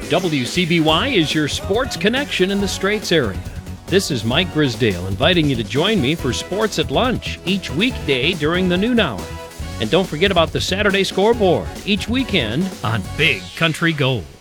WCBY is your sports connection in the Straits area. This is Mike Grisdale inviting you to join me for Sports at Lunch each weekday during the noon hour. And don't forget about the Saturday scoreboard each weekend on Big Country Gold.